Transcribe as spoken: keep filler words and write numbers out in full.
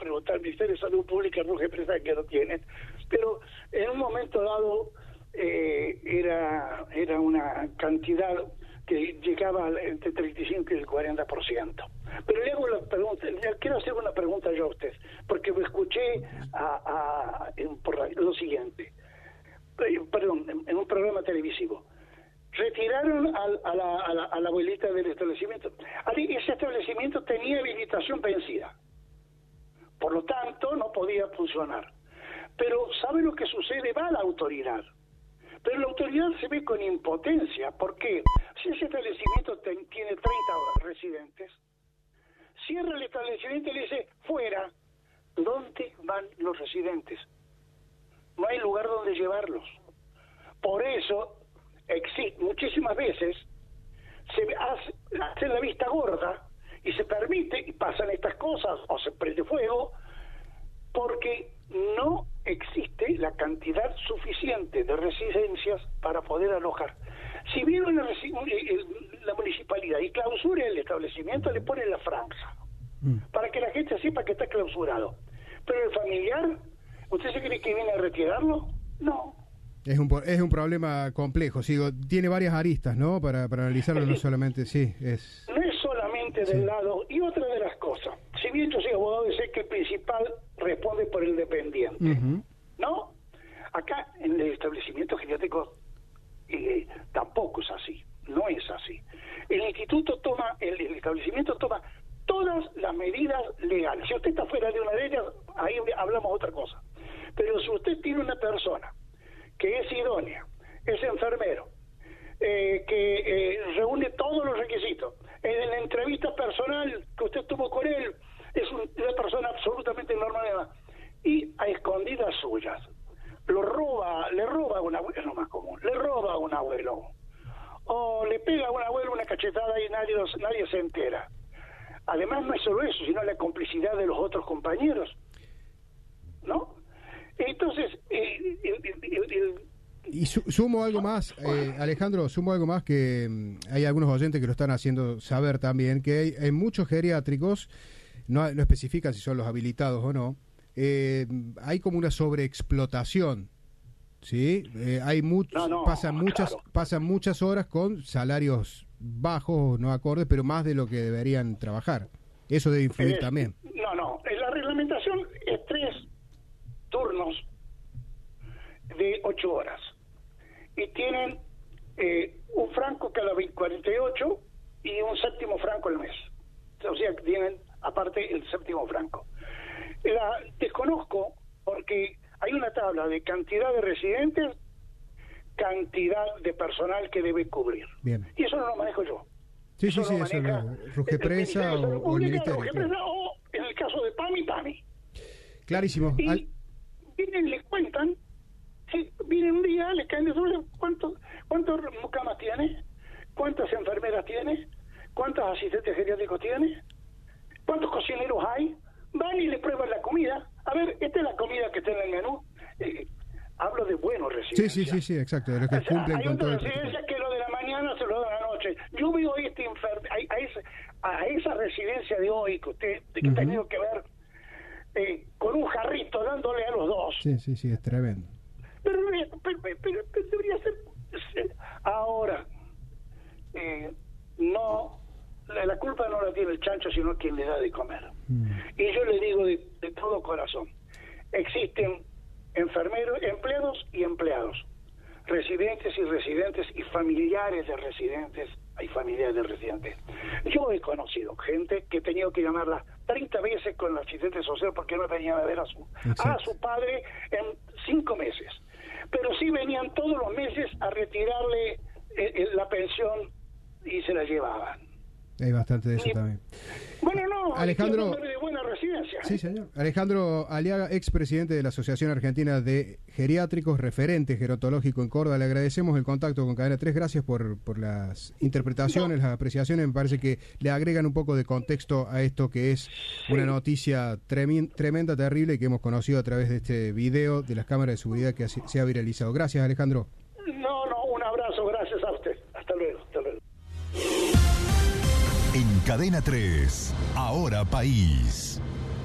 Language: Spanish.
preguntar al Ministerio de Salud Pública, Ruge Presa, que lo tienen, pero en un momento dado eh, era era una cantidad que llegaba entre el treinta y cinco y el cuarenta por ciento. Pero le hago la pregunta, le quiero hacer una pregunta yo a usted, porque me escuché a, a, en, por la, lo siguiente, perdón, en, en un programa televisivo. Retiraron al, a, la, a, la, a la abuelita del establecimiento. Ese establecimiento tenía habilitación vencida. Por lo tanto, no podía funcionar. Pero, ¿sabe lo que sucede? Va a la autoridad. Pero la autoridad se ve con impotencia. ¿Por qué? Si ese establecimiento ten, tiene treinta residentes, cierra el establecimiento y le dice, fuera. ¿Dónde van los residentes? No hay lugar donde llevarlos. Por eso, existe, muchísimas veces se hace, hace la vista gorda y se permite y pasan estas cosas o se prende fuego porque no existe la cantidad suficiente de residencias para poder alojar. Si viene una, la municipalidad y clausura el establecimiento, le pone la franja mm. para que la gente sepa que está clausurado, pero el familiar, ¿usted se cree que viene a retirarlo? No. Es un es un problema complejo, sigo, tiene varias aristas, ¿no? Para, para analizarlo, sí. No solamente, sí, es... No es solamente del sí. lado, y otra de las cosas, si bien yo soy abogado, sé que el principal responde por el dependiente, uh-huh. ¿no? Acá, en el establecimiento geriátrico, eh, tampoco es así, no es así. El instituto toma, el, el establecimiento toma todas las medidas legales. Si usted está fuera de una de ellas, ahí hablamos otra cosa. Pero si usted tiene una persona que es idónea, es enfermero, eh, que eh, reúne todos los requisitos, en la entrevista personal que usted tuvo con él, es un, una persona absolutamente normal, y a escondidas suyas, lo roba, le roba a un abuelo, es lo más común, le roba a un abuelo, o le pega a un abuelo una cachetada y nadie, los, nadie se entera. Además no es solo eso, sino la complicidad de los otros compañeros, ¿no? Entonces, eh, el, el, el, y su, sumo algo más, eh, Alejandro, sumo algo más que um, hay algunos oyentes que lo están haciendo saber también, que hay, hay muchos geriátricos, no, no especifican si son los habilitados o no, eh, hay como una sobreexplotación, ¿sí? Eh, hay much, no, no, pasan muchas claro. pasan muchas horas con salarios bajos, no acordes, pero más de lo que deberían trabajar. Eso debe influir es, también. No, no, la reglamentación es tres turnos de ocho horas y tienen eh, un franco cada cuarenta y ocho y un séptimo franco al mes, o sea tienen aparte el séptimo franco. La desconozco porque hay una tabla de cantidad de residentes, cantidad de personal que debe cubrir. Bien. Y eso no lo manejo yo. Sí, sí, sí, eso lo Ruge Presa o, o el Ministerio. Ruge Presa, o en el caso de PAMI, PAMI. Clarísimo. Y Al... vienen, le cuentan, si vienen un día, le caen de sobre cuántos cuántos mucamas tiene, cuántas enfermeras tiene, cuántos asistentes geriátricos tiene, cuántos cocineros hay, van y le prueban la comida. A ver, esta es la comida que está en el menú. Eh, hablo de buenos residentes. Sí, sí, sí, sí, exacto, de los que o sea, cumplen con todo el protocolo. Hay otras residencias que lo de la mañana se lo da a la noche. Yo veo este enfer- a, a, esa, a esa residencia de hoy que usted que uh-huh. ha tenido que ver eh, con un jarrito dándole a los dos. Sí, sí, sí, es tremendo. Pero, pero, pero, pero, pero debería ser... Ahora, eh, no... La, la culpa no la tiene el chancho, sino quien le da de comer. Mm. Y yo le digo de, de todo corazón, existen enfermeros, empleados y empleados, residentes y residentes y familiares de residentes y familiares de residentes. Yo he conocido gente que he tenido que llamarla treinta veces con la asistente social porque no venía a ver a su, a su padre en cinco meses. Pero sí venían todos los meses a retirarle eh, eh, la pensión y se la llevaban. Hay bastante de eso y, también. Bueno, no, Alejandro, de buena residencia. Sí, señor. Alejandro Aliaga, expresidente de la Asociación Argentina de Geriátricos, referente gerontológico en Córdoba. Le agradecemos el contacto con Cadena tres. Gracias por, por las interpretaciones, no. las apreciaciones. Me parece que le agregan un poco de contexto a esto que es sí. una noticia tremin, tremenda, terrible, que hemos conocido a través de este video de las cámaras de seguridad que se ha viralizado. Gracias, Alejandro. No, no, un abrazo. Gracias a usted. Hasta luego. Hasta luego. En Cadena tres, Ahora País.